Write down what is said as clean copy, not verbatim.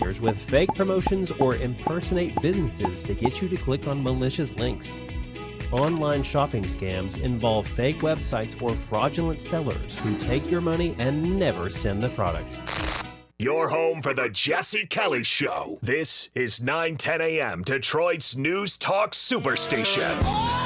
advertisers with fake promotions or impersonate businesses to get you to click on malicious links. Online shopping scams involve fake websites or fraudulent sellers who take your money and never send the product. Your home for the Jesse Kelly Show. This is 910 a.m. Detroit's News Talk Superstation.